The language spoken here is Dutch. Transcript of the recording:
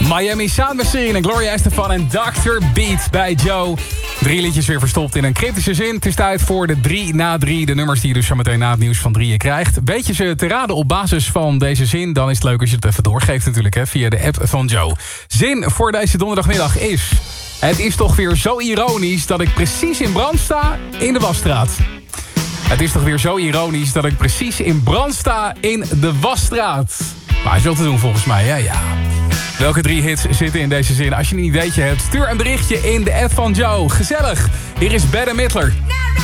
Miami Sound Machine en Gloria Estefan en Dr. Beat bij Joe. 3 liedjes weer verstopt in een cryptische zin. Het is tijd voor de 3 na 3. De nummers die je dus zo meteen na het nieuws van 3 krijgt. Weet je ze te raden op basis van deze zin? Dan is het leuk als je het even doorgeeft natuurlijk, hè, via de app van Joe. Zin voor deze donderdagmiddag is... Het is toch weer zo ironisch dat ik precies in brand sta in de wasstraat. Het is toch weer zo ironisch dat ik precies in brand sta in de wasstraat. Maar is wel te doen volgens mij, hè? Ja. Welke 3 hits zitten in deze zin? Als je een ideetje hebt, stuur een berichtje in de app van Joe. Gezellig. Hier is Bette Midler.